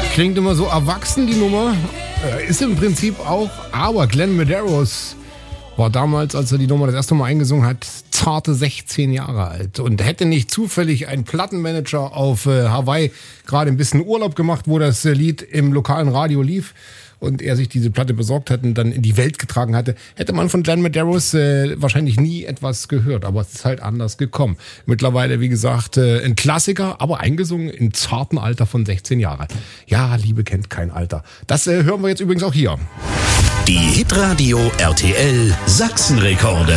Klingt immer so erwachsen, die Nummer. Ist im Prinzip auch, aber Glenn Medeiros war damals, als er die Nummer das erste Mal eingesungen hat, zarte 16 Jahre alt und hätte nicht zufällig ein Plattenmanager auf Hawaii gerade ein bisschen Urlaub gemacht, wo das Lied im lokalen Radio lief und er sich diese Platte besorgt hat und dann in die Welt getragen hatte, hätte man von Glenn Medeiros wahrscheinlich nie etwas gehört. Aber es ist halt anders gekommen. Mittlerweile, wie gesagt, ein Klassiker, aber eingesungen im zarten Alter von 16 Jahren. Ja, Liebe kennt kein Alter. Das hören wir jetzt übrigens auch hier. Die Hitradio RTL Sachsenrekorde.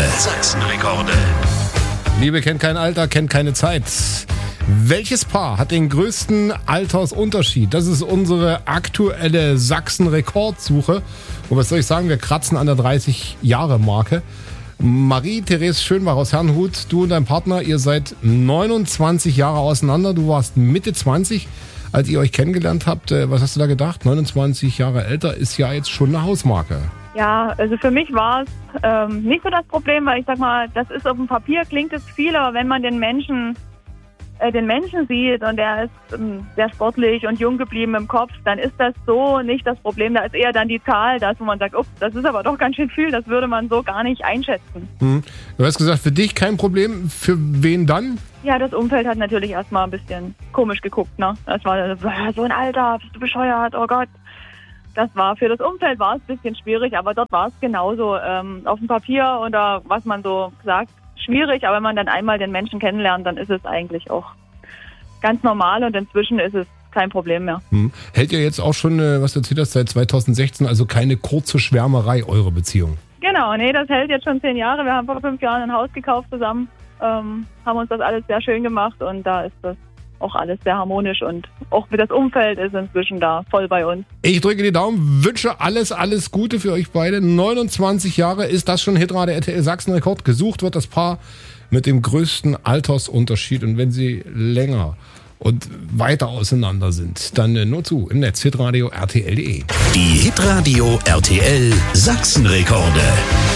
Liebe kennt kein Alter, kennt keine Zeit. Welches Paar hat den größten Altersunterschied? Das ist unsere aktuelle Sachsen-Rekordsuche. Und was soll ich sagen, wir kratzen an der 30-Jahre-Marke. Marie-Therese Schönbach aus Herrnhut, du und dein Partner, ihr seid 29 Jahre auseinander. Du warst Mitte 20, als ihr euch kennengelernt habt. Was hast du da gedacht? 29 Jahre älter ist ja jetzt schon eine Hausmarke. Ja, also für mich war es nicht so das Problem, weil ich sag mal, das ist auf dem Papier, klingt es viel, aber wenn man den Menschen sieht und der ist sehr sportlich und jung geblieben im Kopf, dann ist das so nicht das Problem. Da ist eher dann die Zahl, das, wo man sagt, ups, das ist aber doch ganz schön viel, das würde man so gar nicht einschätzen. Du hast gesagt, für dich kein Problem, für wen dann? Ja, das Umfeld hat natürlich erstmal ein bisschen komisch geguckt, ne? Das war so ein Alter, bist du bescheuert, oh Gott. Das war für das Umfeld war es ein bisschen schwierig, aber dort war es genauso auf dem Papier oder was man so sagt, schwierig, aber wenn man dann einmal den Menschen kennenlernt, dann ist es eigentlich auch ganz normal und inzwischen ist es kein Problem mehr. Hält ihr jetzt auch schon, was du erzählt hast, seit 2016, also keine kurze Schwärmerei, eure Beziehung? Genau, nee, das hält jetzt schon 10 Jahre. Wir haben vor 5 Jahren ein Haus gekauft zusammen, haben uns das alles sehr schön gemacht und da ist das auch alles sehr harmonisch und auch das Umfeld ist inzwischen da voll bei uns. Ich drücke die Daumen, wünsche alles Gute für euch beide. 29 Jahre ist das schon Hitradio RTL Sachsen-Rekord. Gesucht wird das Paar mit dem größten Altersunterschied und wenn sie länger und weiter auseinander sind, dann nur zu im Netz hitradio RTL.de. Die Hitradio RTL Sachsenrekorde.